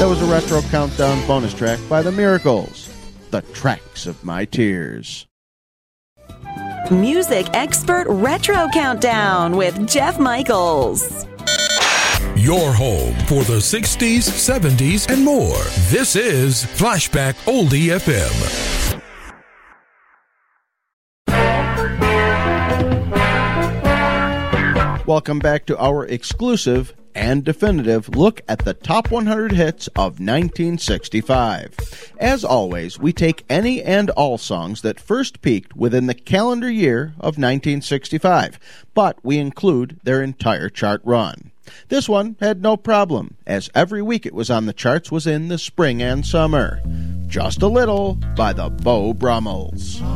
That was a Retro Countdown bonus track by The Miracles, The Tracks of My Tears. Music Expert Retro Countdown with Jeff Michaels. Your home for the 60s, 70s, and more. This is Flashback Oldie FM. Welcome back to our exclusive and definitive look at the top 100 hits of 1965. As always, we take any and all songs that first peaked within the calendar year of 1965, but we include their entire chart run. This one had no problem, as every week it was on the charts was in the spring and summer. Just a Little by the Beau Brummels.